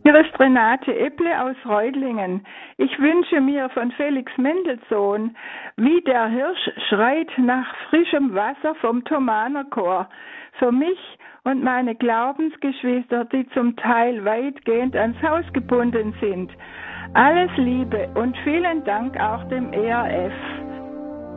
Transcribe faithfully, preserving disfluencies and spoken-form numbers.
Hier ist Renate Epple aus Reutlingen. Ich wünsche mir von Felix Mendelssohn Wie der Hirsch schreit nach frischem Wasser vom Thomanerchor. Für mich und meine Glaubensgeschwister, die zum Teil weitgehend ans Haus gebunden sind. Alles Liebe und vielen Dank auch dem E R F.